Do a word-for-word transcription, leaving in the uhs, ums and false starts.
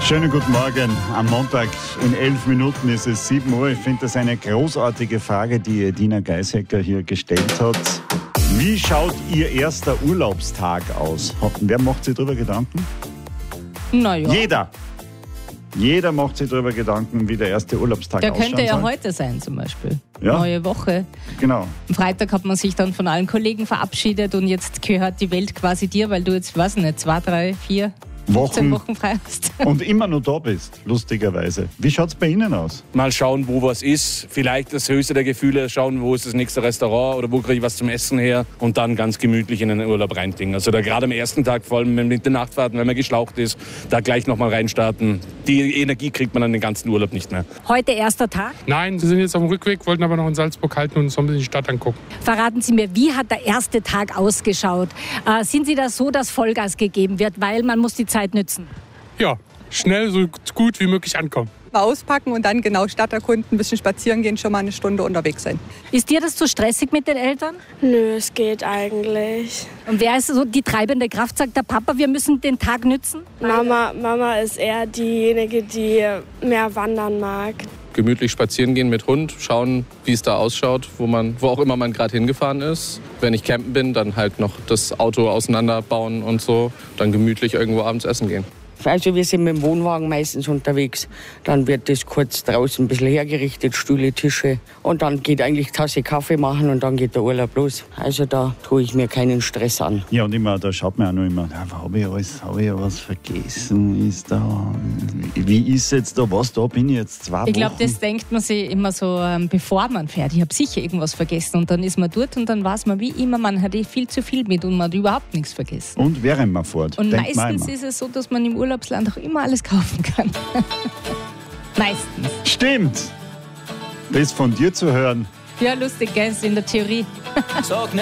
Schönen guten Morgen. Am Montag in elf Minuten ist es sieben Uhr. Ich finde das eine großartige Frage, die Edina Geishecker hier gestellt hat. Wie schaut Ihr erster Urlaubstag aus? Wer macht sich darüber Gedanken? Naja. Jeder. Jeder macht sich darüber Gedanken, wie der erste Urlaubstag Der ausschauen könnte ja soll. heute sein zum Beispiel. Ja. Neue Woche. Genau. Am Freitag hat man sich dann von allen Kollegen verabschiedet und jetzt gehört die Welt quasi dir, weil du jetzt, weiß nicht, zwei, drei, vier, fünfzehn Wochen Wochen frei hast. und immer nur da bist, lustigerweise. Wie schaut es bei Ihnen aus? Mal schauen, wo was ist. Vielleicht das höchste der Gefühle, schauen, wo ist das nächste Restaurant oder wo kriege ich was zum Essen her und dann ganz gemütlich in den Urlaub reindingen. Also da gerade am ersten Tag, vor allem mit den Nachtfahrten, wenn man geschlaucht ist, da gleich nochmal reinstarten. Die Energie kriegt man dann den ganzen Urlaub nicht mehr. Heute erster Tag. Nein, wir sind jetzt auf dem Rückweg, wollten aber noch in Salzburg halten und uns noch ein bisschen die Stadt angucken. Verraten Sie mir, wie hat der erste Tag ausgeschaut? Äh, sind Sie da so, dass Vollgas gegeben wird, weil man muss die Zeit nützen? Ja, schnell, so gut wie möglich ankommen. Auspacken und dann genau Stadt erkunden, ein bisschen spazieren gehen, schon mal eine Stunde unterwegs sein. Ist dir das zu stressig mit den Eltern? Nö, es geht eigentlich. Und wer ist so die treibende Kraft? Sagt der Papa, wir müssen den Tag nützen? Mama, Mama ist eher diejenige, die mehr wandern mag. Gemütlich spazieren gehen mit Hund, schauen, wie es da ausschaut, wo man, wo auch immer man gerade hingefahren ist. Wenn ich campen bin, dann halt noch das Auto auseinanderbauen und so, dann gemütlich irgendwo abends essen gehen. Also wir sind mit dem Wohnwagen meistens unterwegs. Dann wird das kurz draußen ein bisschen hergerichtet, Stühle, Tische. Und dann geht eigentlich Tasse Kaffee machen und dann geht der Urlaub los. Also da tue ich mir keinen Stress an. Ja, und immer, da schaut man auch noch immer, habe ich alles, habe ich was vergessen? Ist da, wie ist jetzt da was? Da bin ich jetzt zwei Wochen. Ich glaube, das denkt man sich immer so, ähm, bevor man fährt. Ich habe sicher irgendwas vergessen und dann ist man dort und dann weiß man wie immer, man hat eh viel zu viel mit und man hat überhaupt nichts vergessen. Und während man fährt. Und denkt man meistens immer. ist es so, dass man im Urlaubsland auch immer alles kaufen kann. Meistens. Stimmt. Das von dir zu hören. Ja, lustig, gell? Ist in der Theorie.